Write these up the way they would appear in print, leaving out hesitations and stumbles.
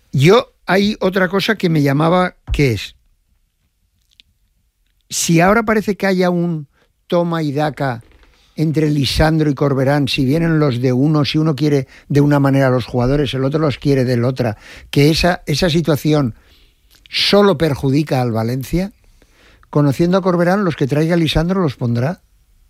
Hay otra cosa que me llamaba, que es, si ahora parece que haya un toma y daca entre Lisandro y Corberán, si vienen los de uno, si uno quiere de una manera a los jugadores, el otro los quiere de la otra, que esa situación solo perjudica al Valencia, conociendo a Corberán, los que traiga Lisandro los pondrá.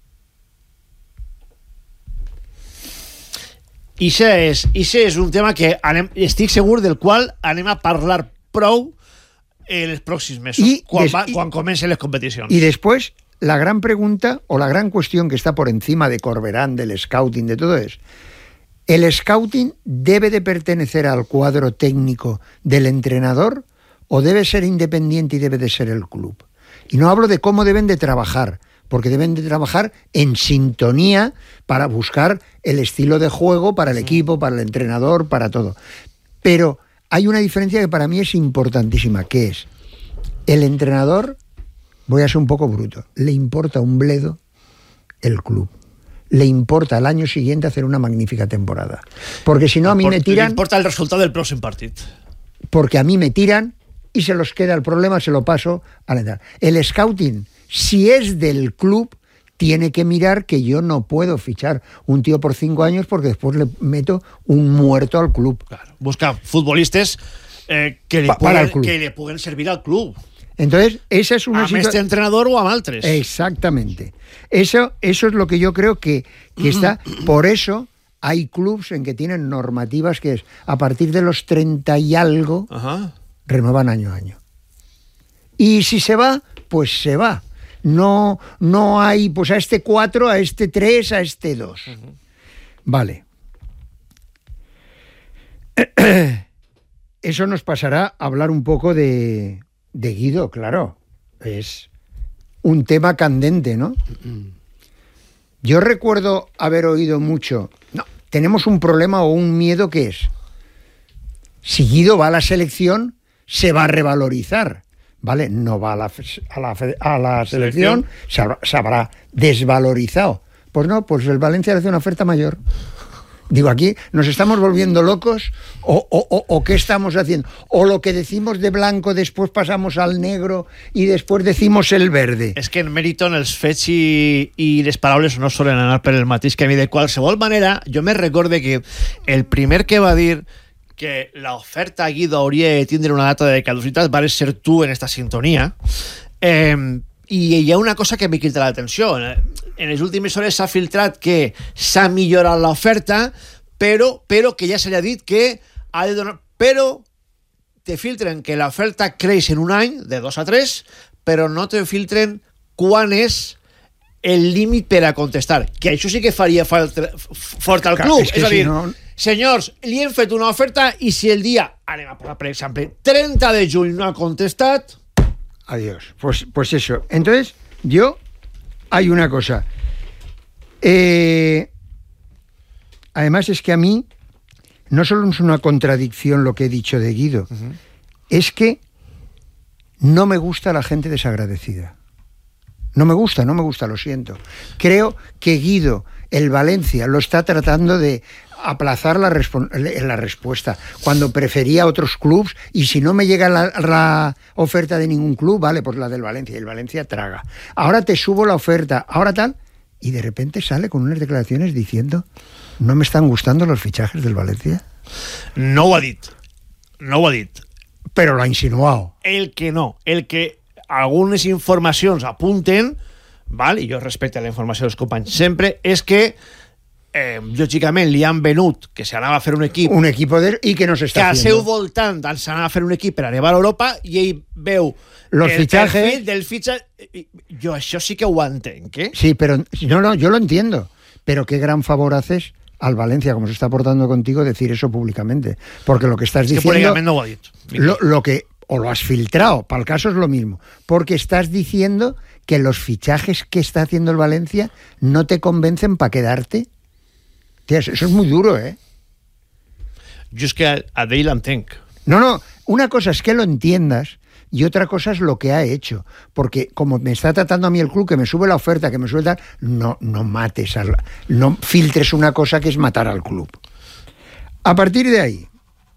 I això és un tema que estic segur del qual anem a parlar prou en els pròxims mesos, quan comencen les competicions. Y después, la gran pregunta o la gran cuestión que está por encima de Corberán, del scouting, de todo es, ¿el scouting debe de pertenecer al cuadro técnico del entrenador o debe ser independiente y debe de ser el club? Y no hablo de cómo deben de trabajar, porque deben de trabajar en sintonía para buscar el estilo de juego para el equipo, para el entrenador, para todo. Pero hay una diferencia que para mí es importantísima, que es el entrenador, voy a ser un poco bruto, le importa un bledo el club. Le importa el año siguiente hacer una magnífica temporada. Porque si no, a mí me tiran... Le importa el resultado del próximo partido. Porque a mí me tiran y se los queda el problema, se lo paso al entrenador. El scouting, si es del club, tiene que mirar que yo no puedo fichar un tío por 5 años porque después le meto un muerto al club. Claro. Busca futbolistas que le pueden servir al club. Entonces, esa es una situación... ¿A este entrenador o a altres? Exactamente. Eso es lo que yo creo que está... Por eso hay clubs en que tienen normativas que es a partir de los 30 y algo, renuevan año a año. Y si se va, pues se va. No hay, pues a este 4, a este 3, a este 2. Vale. Eso nos pasará a hablar un poco de Guido, claro. Es un tema candente, ¿no? Yo recuerdo haber oído mucho. No, tenemos un problema o un miedo que es, si Guido va a la selección, se va a revalorizar. ¿Vale? No va a la selección, se habrá desvalorizado. Pues no, pues el Valencia le hace una oferta mayor. Digo, aquí nos estamos volviendo locos o ¿qué estamos haciendo? O lo que decimos de blanco después pasamos al negro y después decimos el verde. És que en mèrit els fets i les paraules no solen anar per el mateix camí. De qualsevol manera, jo me recorde que el primer que va dir que l'oferta a Guido hauria de tindre una data de caducitat va ser tu en esta sintonia, i hi ha una cosa que m'ha cridat l'atenció. En les últimes hores s'ha filtrat que s'ha millorat l'oferta, però que ja se li ha dit que ha de donar... Però te filtren que l'oferta creix en un any, de 2 a 3, però no te filtren quan és el límit per a contestar. Que això sí que faria fort al club. És a dir, senyors, li hem fet una oferta i si el dia, anem a posar per exemple, 30 de juny no ha contestat... Adiós. Pues eso. Entonces, hay una cosa. Además es que a mí no solo es una contradicción lo que he dicho de Guido, es que no me gusta la gente desagradecida. No me gusta, lo siento. Creo que Guido, el Valencia, lo está tratando de aplazar la respuesta cuando prefería otros clubs, y si no me llega la oferta de ningún club, vale, pues la del Valencia, y el Valencia traga. Ahora te subo la oferta, ahora tal, y de repente sale con unas declaraciones diciendo no me están gustando los fichajes del Valencia. No ho ha dit. Però lo ha insinuado. El que algunes informacions apunten, val? I jo respecte a la informació dels companys sempre, és que lògicament li han venut que s'anava a fer un equip i que no s'està que al haciendo. seu voltant s'anava a fer un equip per arribar a Europa, i ell veu los fichajes del fitxatge. Jo això sí que ho entenc, Sí, pero no, yo lo entiendo, pero qué gran favor haces al Valencia, como se está portando contigo, decir eso públicamente, porque lo que estás diciendo, que públicamente no ho ha dit, lo que o lo has filtrado, para el caso es lo mismo, porque estás diciendo que los fichajes que está haciendo el Valencia no te convencen para quedarte. Tío, eso es muy duro, Jo és que a d'ell l'entenc. No, una cosa es que lo entiendas y otra cosa es lo que ha hecho, porque como me está tratando a mí el club, que me sube la oferta, que me suelta, no mates, no filtres una cosa que es matar al club. A partir de ahí,